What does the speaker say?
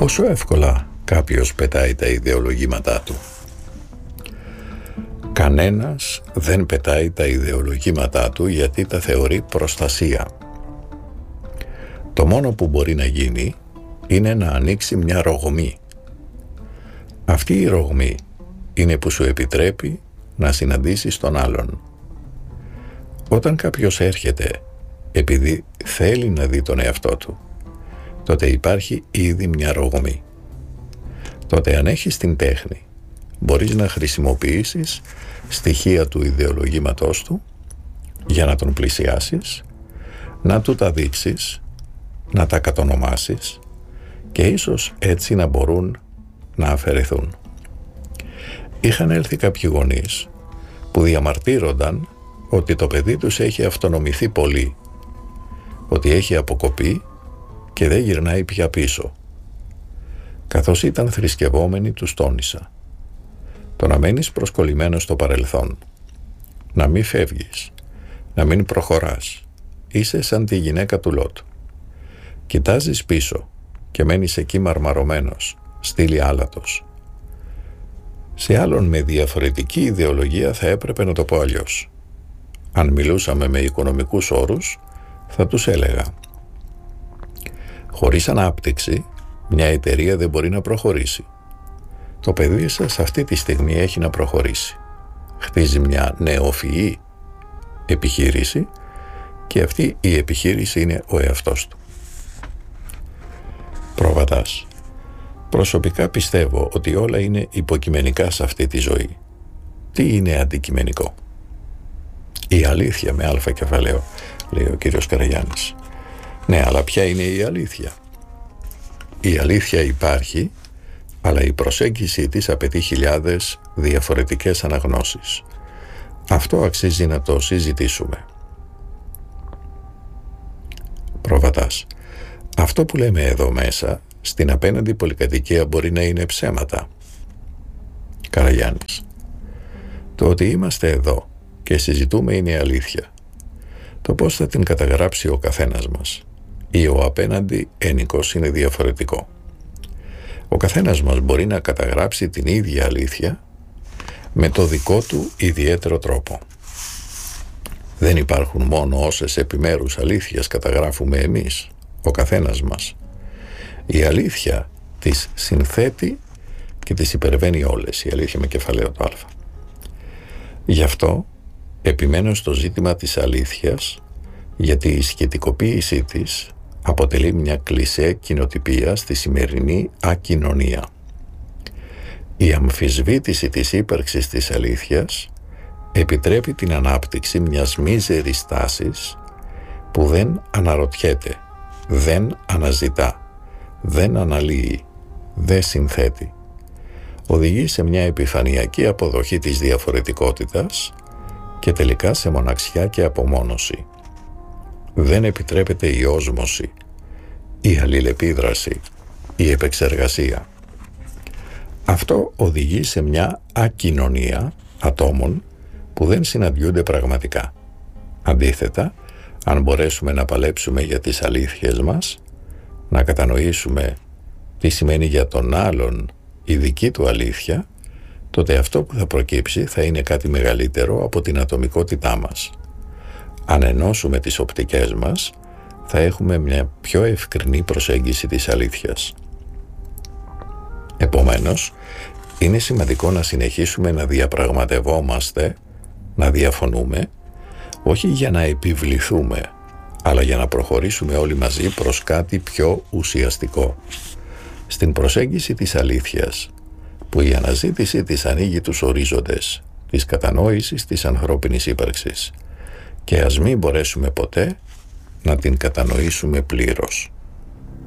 Πόσο εύκολα κάποιος πετάει τα ιδεολογήματά του. Κανένας δεν πετάει τα ιδεολογήματά του γιατί τα θεωρεί προστασία. Το μόνο που μπορεί να γίνει είναι να ανοίξει μια ρογμή. Αυτή η ρογμή είναι που σου επιτρέπει να συναντήσεις τον άλλον. Όταν κάποιος έρχεται επειδή θέλει να δει τον εαυτό του, τότε υπάρχει ήδη μια ρογμή. Τότε αν έχεις την τέχνη, μπορείς να χρησιμοποιήσεις στοιχεία του ιδεολογήματός του για να τον πλησιάσεις, να του τα δείξεις, να τα κατονομάσεις και ίσως έτσι να μπορούν να αφαιρεθούν. Είχαν έλθει κάποιοι γονείς που διαμαρτύρονταν ότι το παιδί τους έχει αυτονομηθεί πολύ, ότι έχει αποκοπεί και δεν γυρνάει πια πίσω. Καθώς ήταν θρησκευόμενοι, τους τόνισα: το να μένεις προσκολλημένος στο παρελθόν, να μην φεύγεις, να μην προχωράς, είσαι σαν τη γυναίκα του Λότ. Κοιτάζεις πίσω και μένεις εκεί μαρμαρωμένος, στήλη άλατος. Σε άλλον με διαφορετική ιδεολογία θα έπρεπε να το πω αλλιώς. Αν μιλούσαμε με οικονομικούς όρους, θα τους έλεγα: χωρίς ανάπτυξη, μια εταιρεία δεν μπορεί να προχωρήσει. Το παιδί σας αυτή τη στιγμή έχει να προχωρήσει. Χτίζει μια νεοφυή επιχείρηση και αυτή η επιχείρηση είναι ο εαυτός του. Πρόβατας. Προσωπικά πιστεύω ότι όλα είναι υποκειμενικά σε αυτή τη ζωή. Τι είναι αντικειμενικό? Η αλήθεια με αλφα κεφαλαίο, λέει ο κύριος Καραγιάννης. Ναι, αλλά ποια είναι η αλήθεια? Η αλήθεια υπάρχει, αλλά η προσέγγιση της απαιτεί χιλιάδες διαφορετικές αναγνώσεις. Αυτό αξίζει να το συζητήσουμε. Πρόβατας. Αυτό που λέμε εδώ μέσα, στην απέναντι πολυκατοικία, μπορεί να είναι ψέματα. Καραγιάννης. Το ότι είμαστε εδώ και συζητούμε είναι αλήθεια. Το πώς θα την καταγράψει ο καθένας μας ή ο απέναντι ενικός είναι διαφορετικό. Ο καθένας μας μπορεί να καταγράψει την ίδια αλήθεια με το δικό του ιδιαίτερο τρόπο. Δεν υπάρχουν μόνο όσες επιμέρους αλήθειες καταγράφουμε εμείς, ο καθένας μας. Η αλήθεια τις συνθέτει και τις υπερβαίνει όλες, η αλήθεια με κεφαλαίο το α. Γι' αυτό επιμένω στο ζήτημα της αλήθειας, γιατί η σχετικοποίησή της αποτελεί μια κλισέ κοινοτυπία στη σημερινή ακοινωνία. Η αμφισβήτηση της ύπαρξης της αλήθειας επιτρέπει την ανάπτυξη μιας μίζερης τάσης που δεν αναρωτιέται, δεν αναζητά, δεν αναλύει, δεν συνθέτει. Οδηγεί σε μια επιφανειακή αποδοχή της διαφορετικότητας και τελικά σε μοναξιά και απομόνωση. Δεν επιτρέπεται η όσμωση, η αλληλεπίδραση, η επεξεργασία. Αυτό οδηγεί σε μια ακοινωνία ατόμων που δεν συναντιούνται πραγματικά. Αντίθετα, αν μπορέσουμε να παλέψουμε για τις αλήθειες μας, να κατανοήσουμε τι σημαίνει για τον άλλον η δική του αλήθεια, τότε αυτό που θα προκύψει θα είναι κάτι μεγαλύτερο από την ατομικότητά μας. Αν ενώσουμε τις οπτικές μας, θα έχουμε μια πιο ευκρινή προσέγγιση της αλήθειας. Επομένως, είναι σημαντικό να συνεχίσουμε να διαπραγματευόμαστε, να διαφωνούμε, όχι για να επιβληθούμε, αλλά για να προχωρήσουμε όλοι μαζί προς κάτι πιο ουσιαστικό. Στην προσέγγιση της αλήθειας, που η αναζήτηση της ανοίγει τους ορίζοντες της κατανόησης της ανθρώπινης ύπαρξης και ας μην μπορέσουμε ποτέ να την κατανοήσουμε πλήρως.